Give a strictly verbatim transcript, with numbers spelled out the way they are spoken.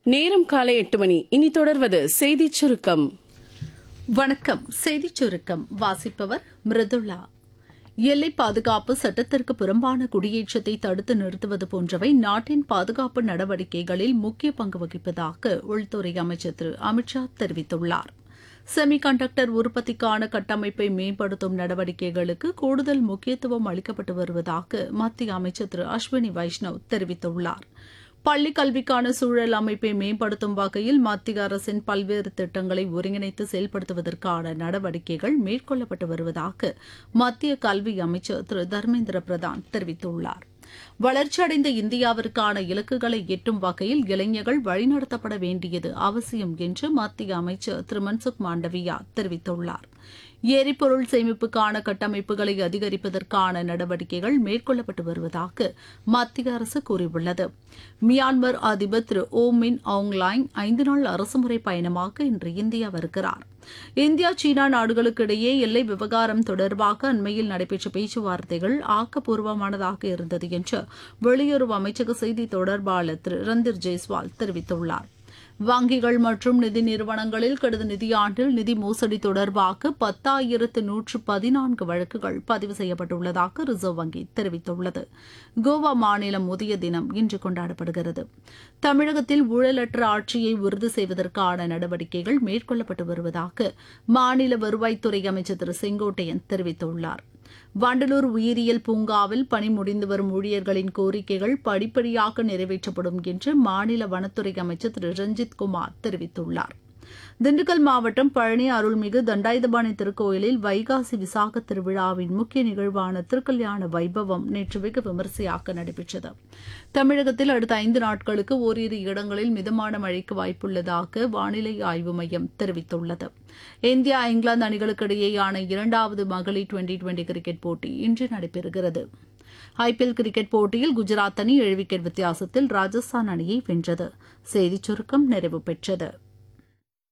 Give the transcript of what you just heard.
நேரம் காலை எட்டு மணி. இனி தொடர்வது செய்திச் சுருக்கம். வணக்கம். செய்திச் சுருக்கம் வாசிப்பவர் மிருதுளா. எல்லை பாதுகாப்பு, சட்டத்திற்கு புறம்பான குடியேற்றத்தை தடுத்து நிறுத்துவது போன்றவை நாட்டின் பாதுகாப்பு நடவடிக்கைகளில் முக்கிய பங்கு வகிப்பதாக உள்துறை அமைச்சர் திரு அமித்ஷா தெரிவித்துள்ளார். செமி கண்டக்டர் உற்பத்திக்கான கட்டமைப்பை மேம்படுத்தும் நடவடிக்கைகளுக்கு கூடுதல் முக்கியத்துவம் அளிக்கப்பட்டு வருவதாக மத்திய அமைச்சர் திரு அஸ்வினி வைஷ்ணவ் தெரிவித்துள்ளார். பள்ளிக் கல்விக்கான சூழல் அமைப்பை மேம்படுத்தும் வகையில் மத்திய அரசின் பல்வேறு திட்டங்களை ஒருங்கிணைத்து செயல்படுத்துவதற்கான நடவடிக்கைகள் மேற்கொள்ளப்பட்டு வருவதாக மத்திய கல்வி அமைச்சர் திரு தர்மேந்திர பிரதான் தெரிவித்துள்ளார். வளர்ச்சியடைந்த இந்தியாவிற்கான இலக்குகளை எட்டும் வகையில் இளைஞர்கள் வழிநடத்தப்பட வேண்டியது அவசியம் என்று மத்திய அமைச்சர் திரு மன்சுக் மாண்டவியா தெரிவித்துள்ளார். எரிபொருள் சேமிப்புக்கான கட்டமைப்புகளை அதிகரிப்பதற்கான நடவடிக்கைகள் மேற்கொள்ளப்பட்டு வருவதாக மத்திய அரசு கூறியுள்ளது. மியான்மர் அதிபர் திரு ஓ மின் ஆங்லைங் ஐந்து நாள் அரசுமுறை பயணமாக இன்று இந்தியா வருகிறார். இந்தியா சீனா நாடுகளுக்கிடையே எல்லை விவகாரம் தொடர்பாக அண்மையில் நடைபெற்ற பேச்சுவார்த்தைகள் ஆக்கப்பூர்வமானதாக இருந்தது என்று வெளியுறவு அமைச்சக செய்தி தொடர்பாளர் திரு ரந்தீர் ஜெய்ஸ்வால் தெரிவித்துள்ளார். வங்கிகள் மற்றும் நிதி நிறுவனங்களில் கடந்த நிதியாண்டில் நிதி மோசடி தொடர்பாக பத்தாயிரத்து நூற்று பதினான்கு வழக்குகள் பதிவு செய்யப்பட்டுள்ளதாக ரிசர்வ் வங்கி தெரிவித்துள்ளது. கோவா மாநிலம் முதிய தினம் இன்று கொண்டாடப்படுகிறது. தமிழகத்தில் ஊழலற்ற ஆட்சியை உறுதி செய்வதற்கான நடவடிக்கைகள் மேற்கொள்ளப்பட்டு வருவதாக மாநில வருவாய்த்துறை அமைச்சர் திரு செங்கோட்டையன் தெரிவித்துள்ளார். வண்டலூர் உயிரியல் பூங்காவில் பணி முடிந்து வரும் ஊழியர்களின் கோரிக்கைகள் படிப்படியாக நிறைவேற்றப்படும் என்று மாநில வனத்துறை அமைச்சர் திரு ரஞ்சித் குமார் தெரிவித்துள்ளார். திண்டுக்கல் மாவட்டம் பழனி அருள்மிகு தண்டாயுதபாணி திருக்கோயிலில் வைகாசி விசாக திருவிழாவின் முக்கிய நிகழ்வான திருக்கல்யாண வைபவம் நேற்று வெகு விமரிசையாக நடைபெற்றது. தமிழகத்தில் அடுத்த ஐந்து நாட்களுக்கு ஓரிரு இடங்களில் மிதமான மழைக்கு வாய்ப்புள்ளதாக வானிலை ஆய்வு மையம் தெரிவித்துள்ளது. இந்தியா இங்கிலாந்து அணிகளுக்கிடையேயான இரண்டாவது மகளிர் டுவெண்டி டுவெண்டி கிரிக்கெட் போட்டி இன்று நடைபெறுகிறது. ஐபிஎல் கிரிக்கெட் போட்டியில் குஜராத் அணி ஏழு விக்கெட் வித்தியாசத்தில் ராஜஸ்தான் அணியை வென்றது. செய்திச் சுருக்கம் நிறைவு பெற்றது.